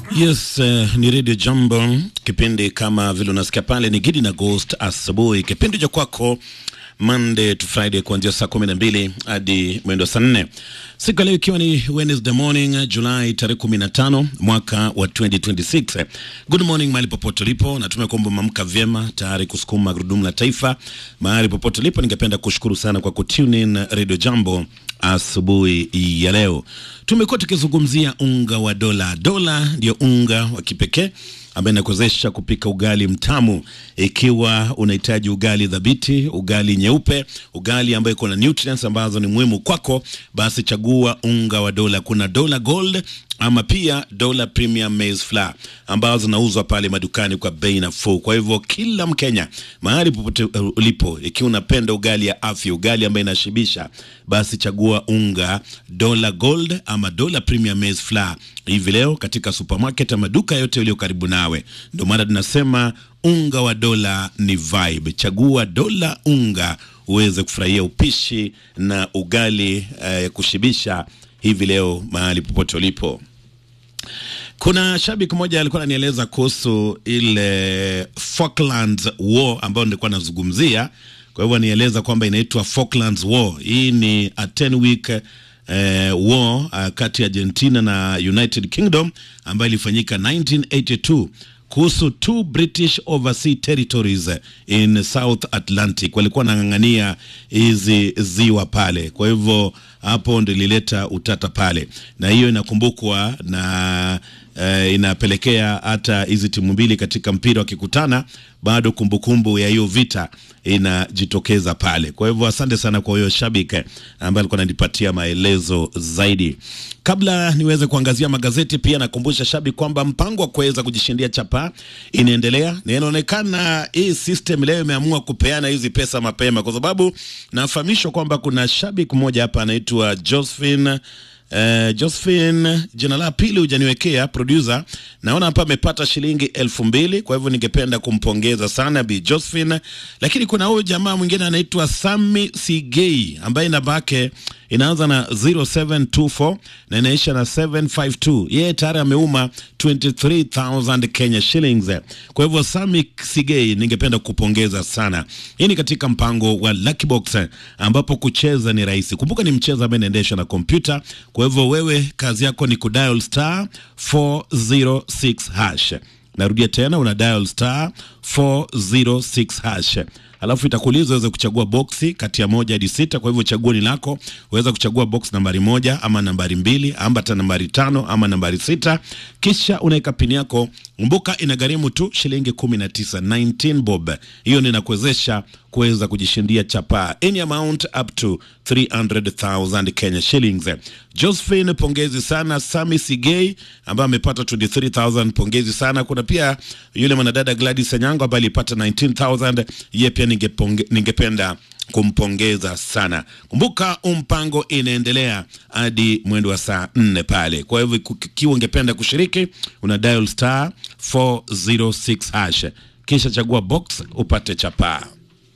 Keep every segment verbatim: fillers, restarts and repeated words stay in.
Yes, uh, ni Radio Jambo. Kipindi kama vile unasikia pale ni Gidi na Ghost asubuhi. Kipindi cha kwako Monday to Friday kuanzia saa kumi na mbili hadi mwendo saa nne. Siku leo ikiwa ni Wednesday morning, Julai tarehe kumi na tano mwaka wa twenty twenty-six. Good morning mahali popote ulipo. Natumai kwamba mamka vyema tayari kusukuma gurudumu la taifa. Mahali popote ulipo ningependa kushukuru sana kwa kutune in Radio Jambo asubuhi ya leo. Tumekuwa tukizungumzia unga wa dola. Dola ndio unga wa kipekee ambaye inakuwezesha kupika ugali mtamu. Ikiwa unahitaji ugali dhabiti, ugali nyeupe, ugali ambayo iko na nutrients ambazo ni muhimu kwako, basi chagua unga wa dola. Kuna Dola Gold ama pia Dola Premium Maize Flour ambazo zinauzwa pale madukani kwa bei nafuu. Kwa hivyo kila Mkenya mahali popote ulipo, ikiwa unapenda ugali ya afya, ugali ambaye inashibisha, basi chagua unga Dola Gold ama Dola Premium Maize Flour hivi leo katika supermarket ama duka yote iliyo karibu nawe. Ndio maana tunasema unga wa dola ni vibe. Chagua Dola unga uweze kufurahia upishi na ugali ya uh, kushibisha hivi leo mahali popote ulipo. Kuna shabiki mmoja alikuwa ananieleza kuhusu ile Falklands War ambayo nilikuwa nazungumzia. Kwa hivyo nieleza kwamba inaitwa Falklands War. Hii ni a ten week uh, war uh, kati ya Argentina na United Kingdom ambayo ilifanyika nineteen eighty-two kuhusu two British overseas territories in South Atlantic. Walikuwa nang'ang'ania hizi ziwa pale. Kwa hivyo hapo ndio ilileta utata pale. Na hiyo inakumbukwa na uh, inapelekea hata hizi timu mbili katika mpira wakikutana bado kumbukumbu ya hiyo vita inajitokeza pale. Kwa hivyo asante sana kwa hiyo shabiki ambaye alikuwa ananipatia maelezo zaidi. Kabla niweze kuangazia magazeti, pia nakumbusha shabiki kwamba mpango wa kuweza kujishindia chapa inaendelea. Na inaonekana hii system leo imeamua kupeana hizi pesa mapema, kwa sababu nafahamishwa kwamba kuna shabiki mmoja hapa anaitwa Josephine Uh, Josephine, jina la pili hujaniwekea producer. Naona hapa amepata shilingi elfu mbili. Kwa hivyo ningependa kumpongeza sana Bi Josephine. Lakini kuna huyu jamaa mwingine anaitwa Sami Sigei ambaye namba yake inaanza na zero seven two four na inaisha na seven five two. Yeye tayari ameuma twenty-three thousand Kenya shillings. Kwa hivyo Sami Sigei ningependa kupongeza sana. Hii ni katika mpango wa Lucky Box ambapo kucheza ni rahisi. Kumbuka ni mchezo ambao unaendeshwa na kompyuta. Kwa hivyo wewe kazi yako ni kudial star four zero six hash. Narudia tena, una dial star four zero six hash. Alafu itakuuliza uweze kuchagua boxi kati ya moja hadi sita. Kwa hivyo chaguo ni lako. Uweza kuchagua box nambari moja ama nambari mbili ama hata nambari tano ama nambari sita. Kisha unaweka pini yako. Kumbuka inagharimu tu shilingi kumi na tisa, nineteen bob. Hiyo ni inakuwezesha kuweza kujishindia chapa any amount up to three hundred thousand Kenya shillings. Josephine, pongezi sana. Sami Sigei ambaye amepata twenty-three thousand, pongezi sana. Kuna pia yule mwanadada Gladys Anyango ambaye alipata nineteen thousand. Yeye pia ningependa kumpongeza sana. Kumbuka umpango inaendelea hadi mwendo wa saa nne pale. Kwa hivyo kiwa ungependa kushiriki, una dial star four zero six hash. Kisha chagua box upate chapa.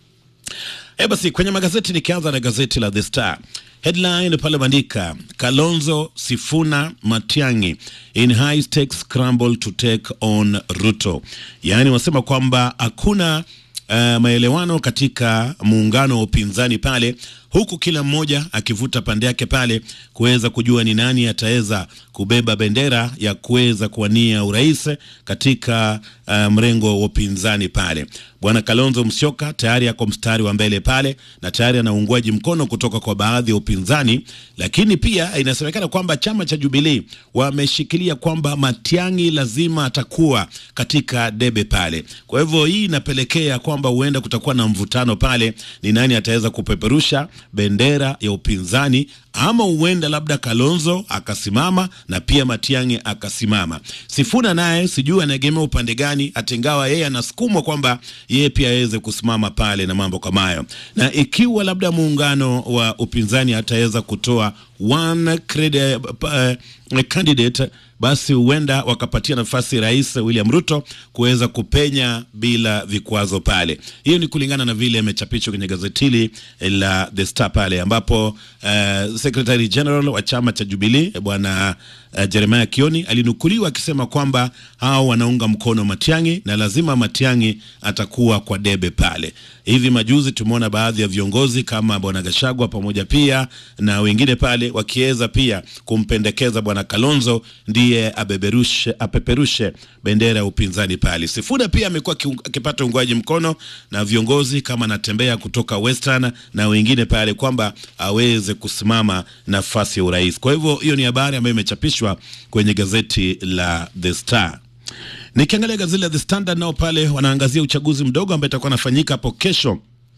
Eh, basi kwenye magazeti nikianza na gazeti la The Star. Headline pale bandika Kalonzo Sifuna Matiang'i in high stakes scramble to take on Ruto. Yaani wasema kwamba hakuna Uh, maelewano katika muungano wa upinzani pale, huku kila mmoja akivuta pande yake pale kuweza kujua ni nani ataweza kubeba bendera ya kuweza kuwania urais katika uh, mrengo wa upinzani pale. Bwana Kalonzo Musyoka tayari yako mstari wa mbele pale na tayari ana uungwaji mkono kutoka kwa baadhi ya upinzani, lakini pia inasemekana kwamba chama cha Jubilee wameshikilia kwamba Matiang'i lazima atakuwa katika debe pale. Kwa hivyo hii inapelekea kwamba huenda kutakuwa na mvutano pale, ni nani ataweza kupeperusha bendera ya upinzani, ama huenda labda Kalonzo akasimama na pia Matiang'i akasimama. Sifuna naye sijui anaegemea upande gani, atingawa yeye anasukumwa kwamba yeye pia aweze kusimama pale na mambo kama hayo. Na ikiwa labda muungano wa upinzani ataweza kutoa one credit, uh, candidate, basi huenda wakapatia nafasi Rais William Ruto kuweza kupenya bila vikwazo pale. Hiyo ni kulingana na vile imechapishwa kwenye gazeti hili la The Star pale, ambapo uh, Secretary General wa chama cha Jubilee bwana uh, Jeremiah Kioni alinukuliwa akisema kwamba hao wanaunga mkono Matiang'i na lazima Matiang'i atakuwa kwa debe pale. Hivi majuzi tumeona baadhi ya viongozi kama Bwana Gachagua pamoja pia na wengine pale wakiweza pia kumpendekeza Bwana Kalonzo ndiye abeberushe apeperushe bendera ya upinzani pale. Sifuna pia amekuwa akipata ungwaji mkono na viongozi kama Natembea kutoka Western na wengine pale kwamba aweze kusimama nafasi ya urais. Kwa hivyo hiyo ni habari ambayo imechapishwa kwenye gazeti la The Star. Nikiangalia gazeti la The Standard nao pale wanaangazia uchaguzi mdogo ambao utakuwa unafanyika hapo kesho.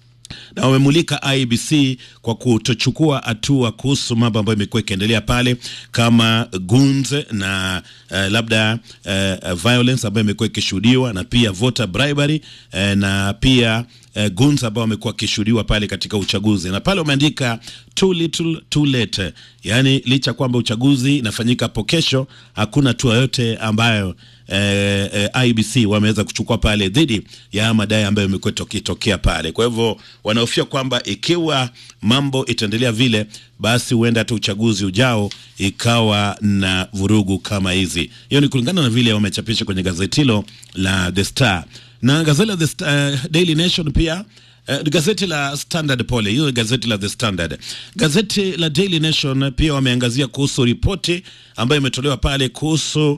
Na wamemulika I B C kwa kutochukua hatua kuhusu mambo ambayo imekuwa ikiendelea pale kama goons na uh, labda uh, violence ambayo imekuwa ikishuhudiwa na pia voter bribery uh, na pia uh, goons ambao wamekuwa kishuhudiwa pale katika uchaguzi. Na pale wameandika too little too late. Yani licha kwamba uchaguzi inafanyika hapo kesho, hakuna hatua yote ambayo Eh, eh, I B C wameweza kuchukua pale dhidi ya madai ambayo yamekuwa yakitokea pale. Kwa hivyo wanahofia kwamba ikiwa mambo itaendelea vile, basi huenda hata uchaguzi ujao ikawa na vurugu kama hizi. Hiyo ni kulingana na vile wamechapisha kwenye gazeti hilo la The Star. Na gazeti la The Star, uh, Daily Nation pia Uh, gazeti la Standard pole, hiyo gazeti la The Standard. Gazeti la Daily Nation pia wameangazia kuhusu ripoti ambayo imetolewa pale kuhusu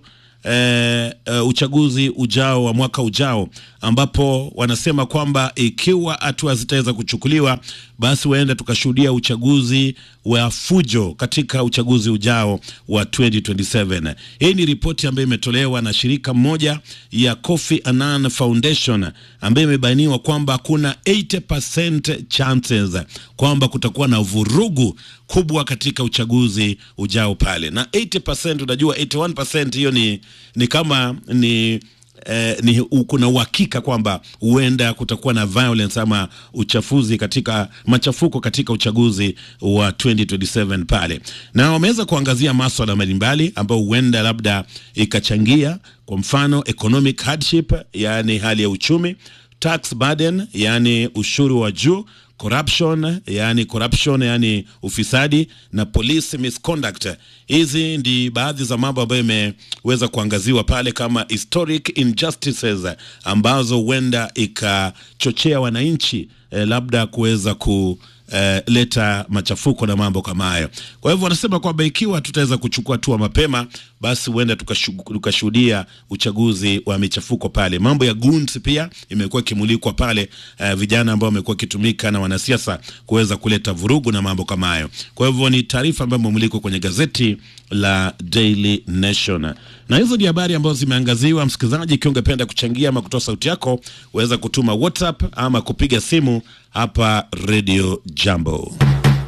Uh, uh, uchaguzi ujao wa mwaka ujao, ambapo wanasema kwamba ikiwa hatua zitaweza kuchukuliwa, basi waenda tukashuhudia uchaguzi wa fujo katika uchaguzi ujao wa twenty twenty-seven. Hii ni ripoti ambayo imetolewa na shirika moja ya Kofi Annan Foundation ambayo imebainiwa kwamba kuna eighty percent chances kwamba kutakuwa na vurugu kubwa katika uchaguzi ujao pale. Na eighty percent unajua eighty-one percent hiyo ni ni kama ni Eh, ni kuna uhakika kwamba huenda kutakuwa na violence ama uchafuzi katika machafuko katika uchaguzi wa twenty twenty-seven pale. Na wameweza kuangazia masuala mbalimbali ambayo huenda labda ikachangia, kwa mfano economic hardship, yani hali ya uchumi, tax burden, yani ushuru wa juu, corruption, yani corruption, yani ufisadi, na police misconduct. Hizi ndi baadhi za mambo ambayo imeweza kuangaziwa pale kama historic injustices ambazo huenda ikachochea wananchi eh, labda kuweza ku Uh, leta machafuko na mambo kama hayo. Kwa hivyo wanasema kwamba ikiwa tutaweza kuchukua hatua mapema, basi huenda tukashuhudia uchaguzi wa michafuko pale. Mambo ya goons pia imekuwa kimulikwa pale, uh, vijana ambao wamekuwa kitumika na wanasiasa kuweza kuleta vurugu na mambo kama hayo. Kwa hivyo ni taarifa ambayo imemulikwa kwenye gazeti la Daily Nation. Na hizo ni habari ambazo zimeangaziwa. Msikilizaji, ikiwa ungependa kuchangia ama kutoa sauti yako, uweza kutuma WhatsApp ama kupiga simu hapa Radio Jambo.